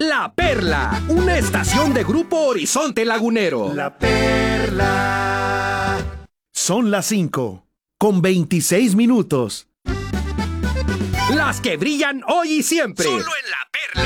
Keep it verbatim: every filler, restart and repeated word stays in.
La Perla, una estación de Grupo Horizonte Lagunero. La Perla. Son las cinco, con veintiséis minutos. Las que brillan hoy y siempre. Solo en La Perla.